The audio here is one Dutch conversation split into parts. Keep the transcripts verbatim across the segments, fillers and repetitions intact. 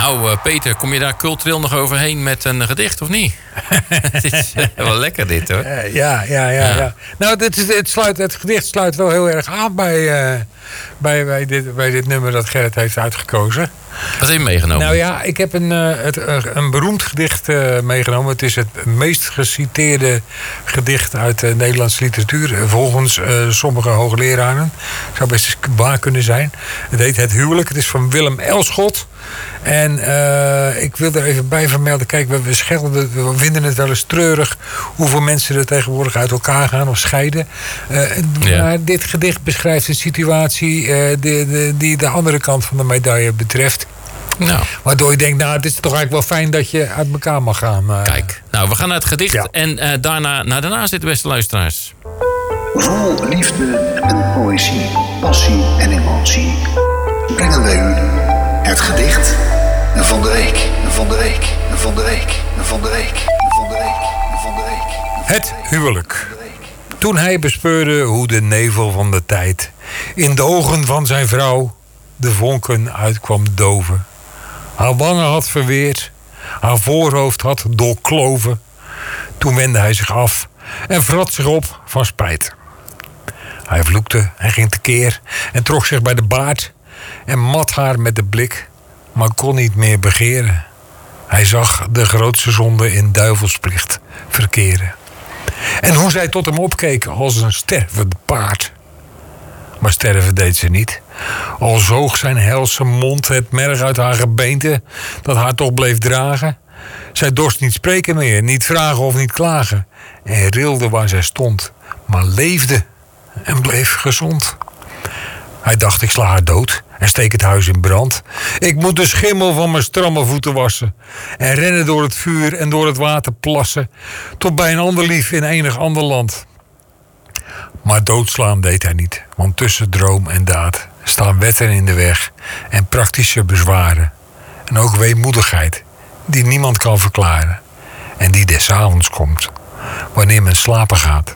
Nou, uh, Peter, kom je daar cultureel nog overheen met een gedicht, of niet? Het is uh, wel lekker dit, hoor. Uh, ja, ja, ja, ja, ja. Nou, dit is, het, sluit, het gedicht sluit wel heel erg aan bij, uh, bij, bij, dit, bij dit nummer dat Gerrit heeft uitgekozen. Wat heb je meegenomen? Nou ja, ik heb een, uh, het, uh, een beroemd gedicht uh, meegenomen. Het is het meest geciteerde gedicht uit de Nederlandse literatuur. Uh, volgens uh, sommige hoogleraren. Zou best waar kunnen zijn. Het heet Het Huwelijk. Het is van Willem Elschot. En uh, ik wil er even bij vermelden. Kijk, we, we, schelden, we vinden het wel eens treurig hoeveel mensen er tegenwoordig uit elkaar gaan of scheiden. Uh, ja. Maar dit gedicht beschrijft een situatie uh, de, de, die de andere kant van de medaille betreft. Nou. Waardoor je denkt, nou, het is toch eigenlijk wel fijn dat je uit elkaar mag gaan. Uh. Kijk, nou, we gaan naar het gedicht ja. en uh, daarna naar daarna zitten, beste luisteraars. Vol liefde en poëzie, passie en emotie brengen wij u het gedicht van de week, van de week, van de week, van de week, van de week, van de week. Het huwelijk. Toen hij bespeurde hoe de nevel van de tijd in de ogen van zijn vrouw de vonken uitkwam doven. Haar wangen had verweerd, haar voorhoofd had doorkloven. Toen wendde hij zich af en vrat zich op van spijt. Hij vloekte en ging tekeer en trok zich bij de baard en mat haar met de blik, maar kon niet meer begeren. Hij zag de grootste zonde in duivelsplicht verkeren. En hoe zij tot hem opkeek als een stervend paard. Maar sterven deed ze niet. Al zoog zijn helse mond het merg uit haar gebeente dat haar toch bleef dragen. Zij dorst niet spreken meer, niet vragen of niet klagen. En rilde waar zij stond, maar leefde en bleef gezond. Hij dacht, ik sla haar dood en steek het huis in brand. Ik moet de schimmel van mijn stramme voeten wassen. En rennen door het vuur en door het water plassen. Tot bij een ander lief in enig ander land. Maar doodslaan deed hij niet. Want tussen droom en daad staan wetten in de weg. En praktische bezwaren. En ook weemoedigheid die niemand kan verklaren. En die des avonds komt. Wanneer men slapen gaat.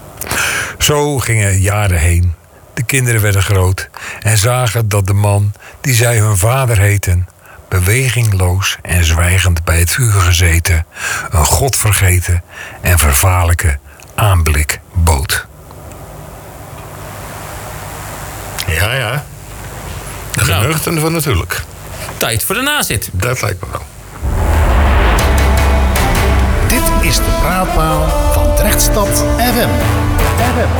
Zo gingen jaren heen. De kinderen werden groot en zagen dat de man die zij hun vader heten, bewegingloos en zwijgend bij het vuur gezeten, een godvergeten en vervaarlijke aanblik bood. Ja, ja. De geneugten van natuurlijk. Tijd voor de nazit. Dat lijkt me wel. Dit is de praatpaal van Drechtstad F M. F M.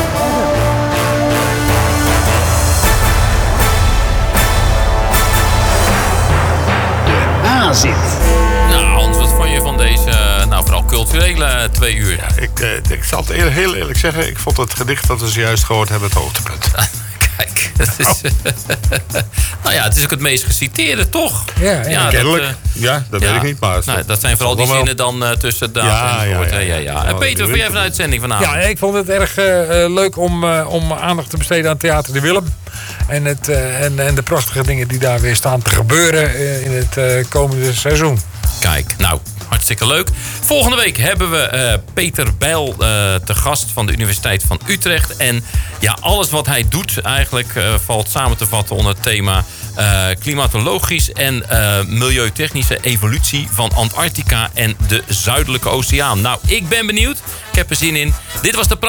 Zit. Nou, Hans, wat vond je van deze, nou vooral culturele twee uur? Ja, ik, eh, ik zal het eer, heel eerlijk zeggen, ik vond het gedicht dat we zojuist gehoord hebben het hoogtepunt. Kijk, dat is, oh. nou ja, het is ook het meest geciteerde, toch? Ja, ja. ja kennelijk. Dat, uh, ja, dat ja, weet ik niet, maar... Nou, dat zijn vooral die zinnen dan uh, tussen daad ja, en woord. ja, ja, ja, ja, ja. En Peter, vond jij van de uitzending vanavond? Ja, ik vond het erg uh, leuk om, uh, om aandacht te besteden aan Theater de Willem. En, het, uh, en, en de prachtige dingen die daar weer staan te gebeuren uh, in het uh, komende seizoen. Kijk, nou, hartstikke leuk. Volgende week hebben we uh, Peter Bijl uh, te gast van de Universiteit van Utrecht. En ja, alles wat hij doet eigenlijk uh, valt samen te vatten onder het thema uh, klimatologisch en uh, milieutechnische evolutie van Antarctica en de Zuidelijke Oceaan. Nou, ik ben benieuwd. Ik heb er zin in. Dit was de